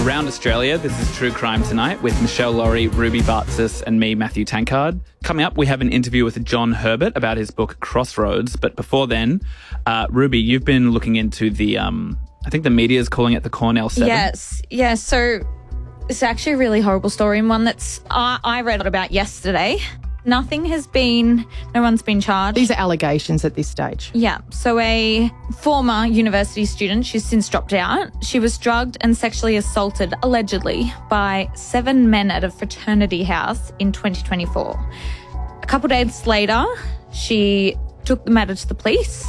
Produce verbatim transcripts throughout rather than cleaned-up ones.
Around Australia, this is True Crime Tonight with Michelle Laurie, Ruby Bartzis and me, Matthew Tankard. Coming up, we have an interview with John Herbert about his book Crossroads. But before then, uh, Ruby, you've been looking into the, um, I think the media is calling it the Cornell Seven. Yes, yes. So it's actually a really horrible story and one that's I, I read about yesterday. Nothing has been, no one's been charged. These are allegations at this stage. Yeah. So a former university student, she's since dropped out. She was drugged and sexually assaulted, allegedly, by seven men at a fraternity house in twenty twenty-four. A couple days later, she took the matter to the police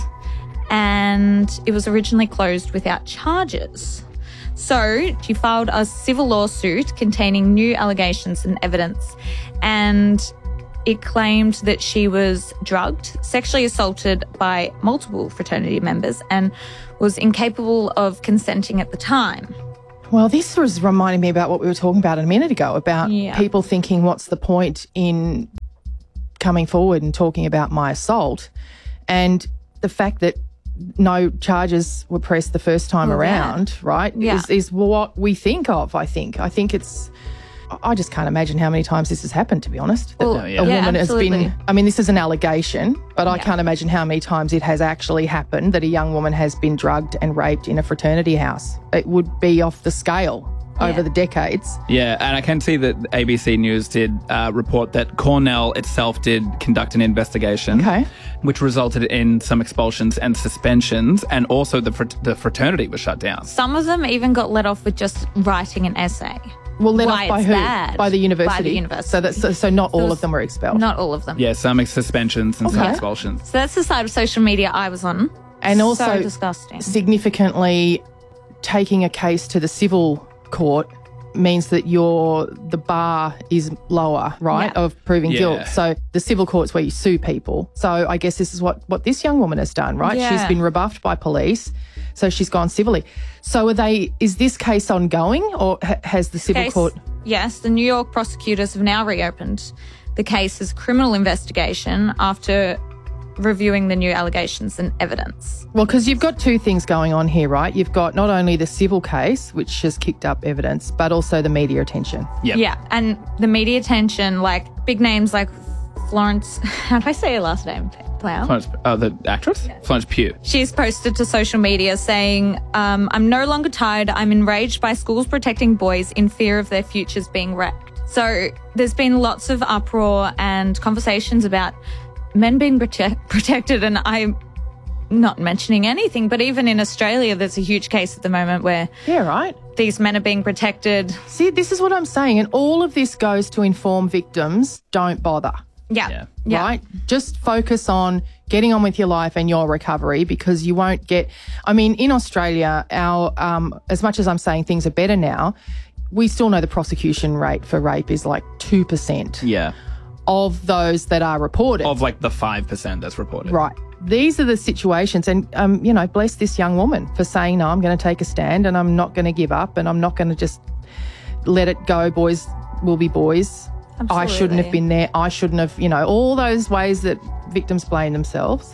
and it was originally closed without charges. So she filed a civil lawsuit containing new allegations and evidence, and it claimed that she was drugged, sexually assaulted by multiple fraternity members and was incapable of consenting at the time. Well, this was reminding me about what we were talking about a minute ago, about Yeah. people thinking, what's the point in coming forward and talking about my assault? And the fact that no charges were pressed the first time Well, yeah. around, right, Yeah. is, is what we think of, I think. I think it's... I just can't imagine how many times this has happened, to be honest. That Well, a yeah. woman Yeah, has been... absolutely. I mean, this is an allegation, but I Yeah. can't imagine how many times it has actually happened that a young woman has been drugged and raped in a fraternity house. It would be off the scale over Yeah. the decades. Yeah, and I can see that A B C News did uh, report that Cornell itself did conduct an investigation, Okay. which resulted in some expulsions and suspensions, and also the fr- the fraternity was shut down. Some of them even got let off with just writing an essay. Well, let Why off by it's who? bad. By the university. By the university. So, that's, so, so not all was of them were expelled. Not all of them. Yeah, some suspensions and some Okay. expulsions. So that's the side of social media I was on. And also so disgusting. significantly, taking a case to the civil court means that your the bar is lower, right, Yeah. of proving Yeah. guilt. So the civil court's where you sue people. So I guess this is what, what this young woman has done, right? Yeah. She's been rebuffed by police, so she's gone civilly. So are they? Is this case ongoing, or ha- has the civil Case- court... Yes, the New York prosecutors have now reopened the case as criminal investigation after reviewing the new allegations and evidence. Well, because you've got two things going on here, right? You've got not only the civil case, which has kicked up evidence, but also the media attention. Yep. Yeah, and the media attention, like big names like Florence, how do I say her last name? Plow? Florence, uh, the actress? Florence Pugh. She's posted to social media saying, um, I'm no longer tired. I'm enraged by schools protecting boys in fear of their futures being wrecked. So there's been lots of uproar and conversations about men being prote- protected, and I'm not mentioning anything, but even in Australia, there's a huge case at the moment where Yeah, right. these men are being protected. See, this is what I'm saying. And all of this goes to inform victims, don't bother. Yeah. Yeah. Yeah. Right? Just focus on getting on with your life and your recovery, because you won't get... I mean, in Australia, our um, as much as I'm saying things are better now, we still know the prosecution rate for rape is like two percent Yeah. of those that are reported. Of like the five percent that's reported. Right. These are the situations, and, um, you know, bless this young woman for saying, no, I'm going to take a stand and I'm not going to give up and I'm not going to just let it go. Boys will be boys. I shouldn't have Absolutely. been there. I shouldn't have, you know, all those ways that victims blame themselves.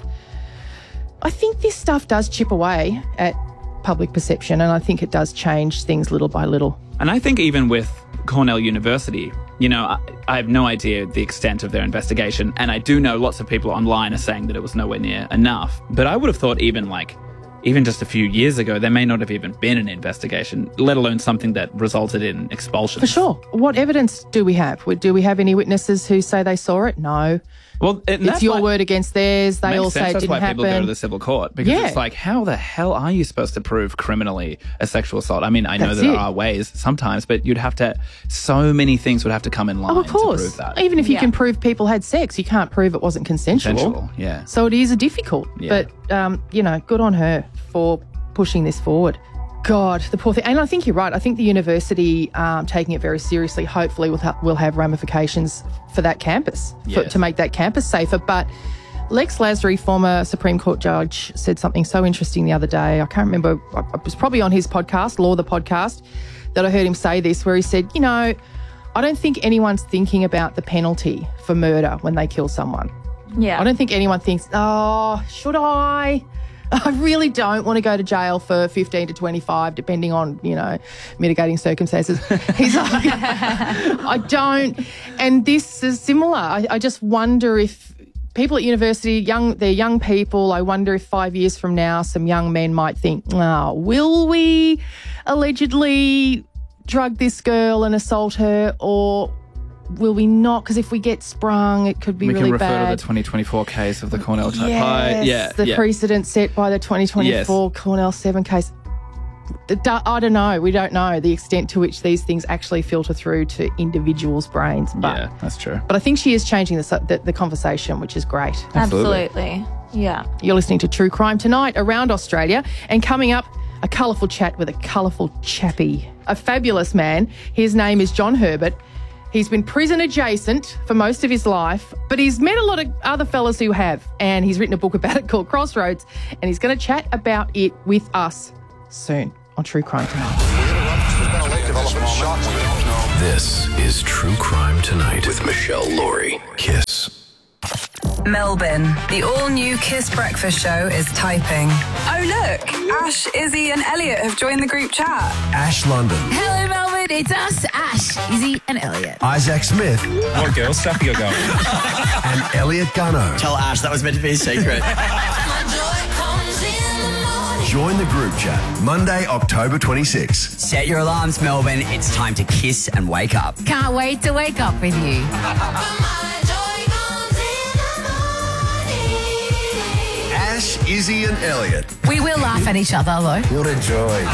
I think this stuff does chip away at public perception, and I think it does change things little by little. And I think even with Cornell University, you know, I, I have no idea the extent of their investigation. And I do know lots of people online are saying that it was nowhere near enough. But I would have thought even like, even just a few years ago, there may not have even been an investigation, let alone something that resulted in expulsion. For sure. What evidence do we have? Do we have any witnesses who say they saw it? No. Well, and It's that's your why- word against theirs. They Makes all sense. say it That's didn't why happen. people go to the civil court, because Yeah. it's like, how the hell are you supposed to prove criminally a sexual assault? I mean, I know That's that there it. are ways sometimes, but you'd have to, so many things would have to come in line Oh, of to course. prove that. Even if you Yeah. can prove people had sex, you can't prove it wasn't consensual. Consensual, yeah. So it is difficult. Yeah. But, um, you know, good on her for pushing this forward. God, the poor thing. And I think you're right. I think the university um, taking it very seriously, hopefully will, ha- will have ramifications for that campus, for, Yes. to make that campus safer. But Lex Lasry, former Supreme Court judge, said something so interesting the other day. I can't remember. It was probably on his podcast, Law the Podcast, that I heard him say this, where he said, you know, I don't think anyone's thinking about the penalty for murder when they kill someone. Yeah. I don't think anyone thinks, oh, should I? I really don't want to go to jail for fifteen to twenty-five, depending on, you know, mitigating circumstances. He's like, I don't. And this is similar. I, I just wonder if people at university, young, they're young people. I wonder if five years from now, some young men might think, oh, will we allegedly drug this girl and assault her, or will we not? Because if we get sprung, it could be we really bad. We can refer to the twenty twenty-four case of the Cornell type. Yes, High. Yeah, the yeah. precedent set by the twenty twenty-four yes. Cornell seven case. I don't know. We don't know the extent to which these things actually filter through to individuals' brains. But, yeah, that's true. But I think she is changing the, the, the conversation, which is great. Absolutely. Absolutely. Yeah. You're listening to True Crime Tonight around Australia, and coming up, a colourful chat with a colourful chappie, a fabulous man. His name is John Herbert. He's been prison adjacent for most of his life, but he's met a lot of other fellas who have, and he's written a book about it called Crossroads, and he's going to chat about it with us soon on True Crime Tonight. This is True Crime Tonight with Michelle Laurie. Kiss. Melbourne, the all-new Kiss Breakfast Show is typing. Oh, look, Ash, Izzy and Elliot have joined the group chat. Ash London. Hello, Melbourne, it's us, Ash, Izzy and Elliot. Isaac Smith. What girl stuff you got going? And Elliot Gunno. Tell Ash that was meant to be a secret. Join the group chat, Monday, October twenty-sixth. Set your alarms, Melbourne. It's time to kiss and wake up. Can't wait to wake up with you. Ash, Izzy and Elliot. We will laugh at each other, though. What a joy.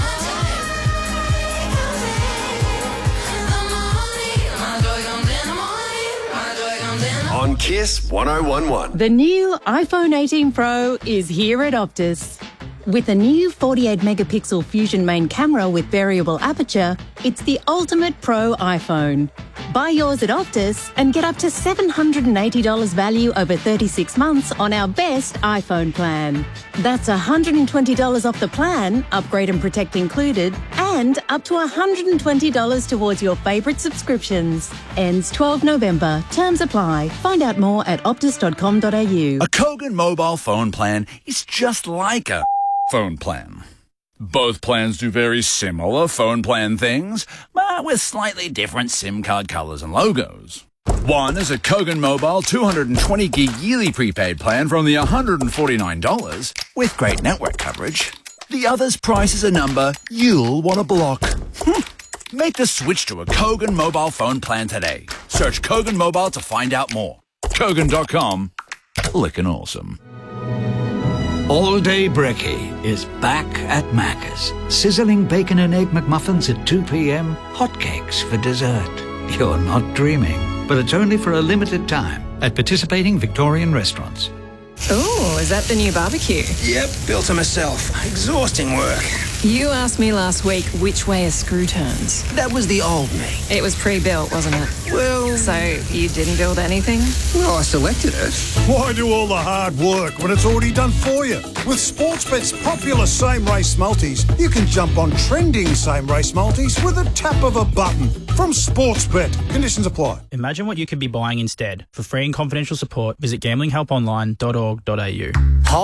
On Kiss one oh one one. The new iPhone eighteen Pro is here at Optus. With a new forty-eight megapixel Fusion main camera with variable aperture, it's the ultimate pro iPhone. Buy yours at Optus and get up to seven hundred eighty dollars value over thirty-six months on our best iPhone plan. That's one hundred twenty dollars off the plan, upgrade and protect included, and up to one hundred twenty dollars towards your favourite subscriptions. Ends twelfth November. Terms apply. Find out more at optus dot com dot a u. A Kogan mobile phone plan is just like a phone plan. Both plans do very similar phone plan things, but with slightly different SIM card colours and logos. One is a Kogan Mobile two hundred twenty gig yearly prepaid plan for only one hundred forty-nine dollars with great network coverage. The other's price is a number you'll want to block. Make the switch to a Kogan mobile phone plan today. Search Kogan Mobile to find out more. Kogan dot com. Lickin' awesome. All Day Brekkie is back at Macca's. Sizzling bacon and egg McMuffins at two p.m. Hotcakes for dessert. You're not dreaming, but it's only for a limited time at participating Victorian restaurants. Ooh, is that the new barbecue? Yep, built it myself. Exhausting work. You asked me last week which way a screw turns. That was the old me. It was pre-built, wasn't it? Well... So you didn't build anything? Well, I selected it. Why do all the hard work when it's already done for you? With Sportsbet's popular same-race multis, you can jump on trending same-race multis with a tap of a button. From Sportsbet. Conditions apply. Imagine what you could be buying instead. For free and confidential support, visit gambling help online dot org dot a u.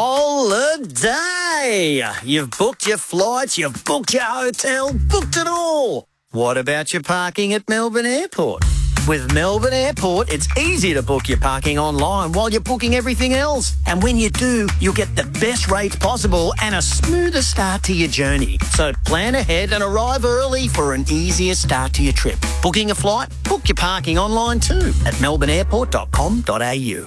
Holiday! You've booked your flights, you've booked your hotel, booked it all. What about your parking at Melbourne Airport? With Melbourne Airport, it's easy to book your parking online while you're booking everything else. And when you do, you'll get the best rates possible and a smoother start to your journey. So plan ahead and arrive early for an easier start to your trip. Booking a flight? Book your parking online too at melbourne airport dot com dot a u.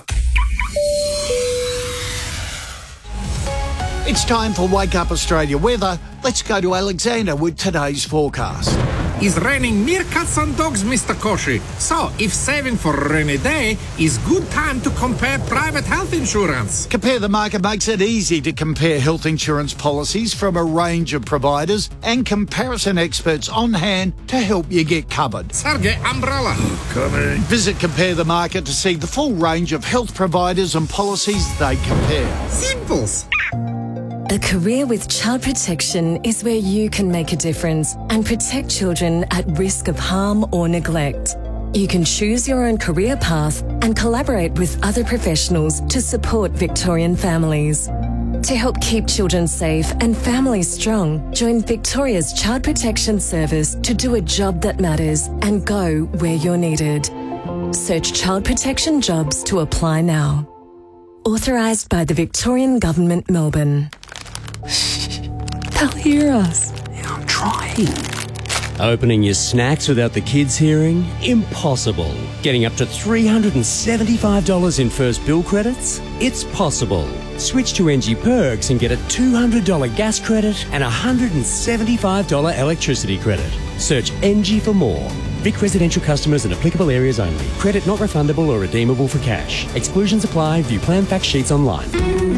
It's time for Wake Up Australia weather. Let's go to Alexander with today's forecast. It's raining meerkats and dogs, Mister Koshi. So, if saving for a rainy day is good time to compare private health insurance. Compare the Market makes it easy to compare health insurance policies from a range of providers and comparison experts on hand to help you get covered. Sergey Umbrella. Coming. Visit Compare the Market to see the full range of health providers and policies they compare. Simples. A career with child protection is where you can make a difference and protect children at risk of harm or neglect. You can choose your own career path and collaborate with other professionals to support Victorian families. To help keep children safe and families strong, join Victoria's Child Protection Service to do a job that matters and go where you're needed. Search Child Protection Jobs to apply now. Authorised by the Victorian Government, Melbourne. They'll hear us. I'm trying. Opening your snacks without the kids hearing? Impossible. Getting up to three hundred seventy-five dollars in first bill credits? It's possible. Switch to N G Perks and get a two hundred dollars gas credit and a one hundred seventy-five dollars electricity credit. Search N G for more. Vic residential customers and applicable areas only. Credit not refundable or redeemable for cash. Exclusions apply. View plan fact sheets online.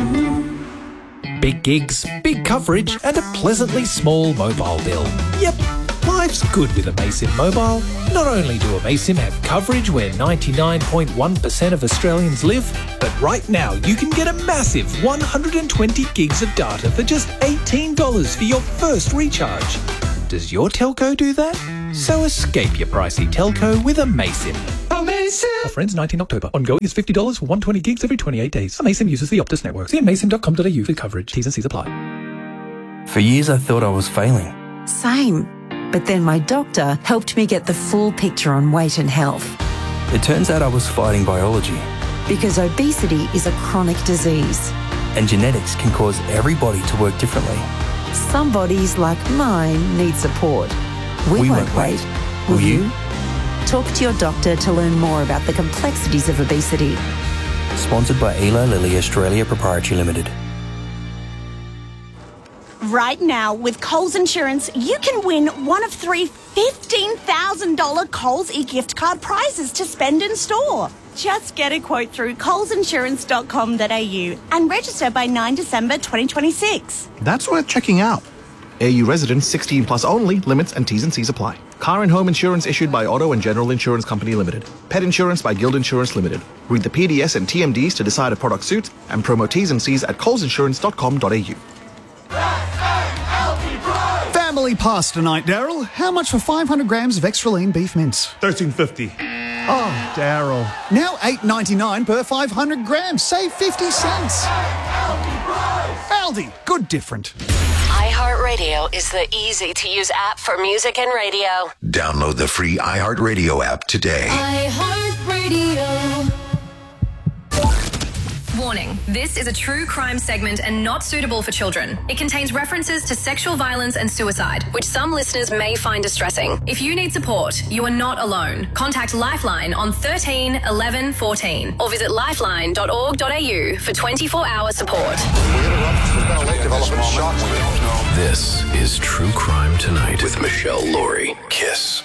Big gigs, big coverage, and a pleasantly small mobile bill. Yep, life's good with Amaysim Mobile. Not only do Amaysim have coverage where ninety-nine point one percent of Australians live, but right now you can get a massive one hundred twenty gigs of data for just eighteen dollars for your first recharge. Does your telco do that? So escape your pricey telco with Amaysim. Amaysim! Offer ends nineteenth October. Ongoing is fifty dollars for one hundred twenty gigs every twenty-eight days. Amaysim uses the Optus network. See amaysim dot com dot a u for coverage. T's and C's apply. For years I thought I was failing. Same. But then my doctor helped me get the full picture on weight and health. It turns out I was fighting biology. Because obesity is a chronic disease. And genetics can cause every body to work differently. Some bodies, like mine, need support. We, we won't, won't wait. wait. Will, Will you? you? Talk to your doctor to learn more about the complexities of obesity. Sponsored by Eli Lilly Australia Proprietary Limited. Right now, with Coles Insurance, you can win one of three fifteen thousand dollars Coles e-gift card prizes to spend in store. Just get a quote through coles insurance dot com dot a u and register by ninth December twenty twenty-six. That's worth checking out. A U residents sixteen plus only. Limits and T's and C's apply. Car and home insurance issued by Auto and General Insurance Company Limited. Pet insurance by Guild Insurance Limited. Read the P D S and T M Ds to decide a product suits and promo T's and C's at coles insurance dot com dot a u. Family pasta night, Daryl. How much for five hundred grams of extra lean beef mince? thirteen fifty. Oh, Daryl. Now eight ninety-nine per five hundred grams. Save fifty cents. Aldi. Good different. iHeartRadio is the easy-to-use app for music and radio. Download the free iHeartRadio app today. iHeartRadio. Warning, this is a true crime segment and not suitable for children. It contains references to sexual violence and suicide, which some listeners may find distressing. If you need support, you are not alone. Contact Lifeline on thirteen eleven fourteen or visit lifeline dot org dot a u for twenty-four hour support. This is True Crime Tonight with Michelle Laurie. Kiss.